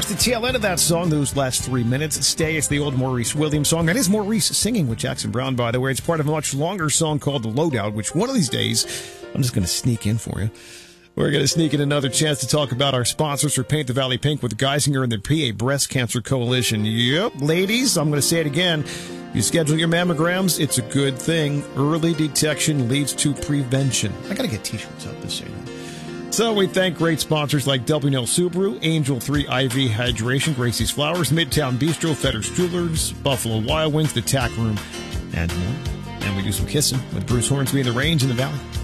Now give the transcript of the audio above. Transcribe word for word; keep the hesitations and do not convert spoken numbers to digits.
course, the tail end of that song, those last three minutes, Stay. It's the old Maurice Williams song. That is Maurice singing with Jackson Browne, by the way. It's part of a much longer song called The Loadout, which one of these days, I'm just going to sneak in for you. We're going to sneak in another chance to talk about our sponsors for Paint the Valley Pink with Geisinger and the P A Breast Cancer Coalition. Yep, ladies, I'm going to say it again. You schedule your mammograms, it's a good thing. Early detection leads to prevention. I got to get t-shirts up this year. So we thank great sponsors like W N L Subaru, Angel three I V Hydration, Gracie's Flowers, Midtown Bistro, Fetter's Jewelers, Buffalo Wild Wings, The Tack Room, and more. And we do some kissing with Bruce Hornsby in the Range in the Valley.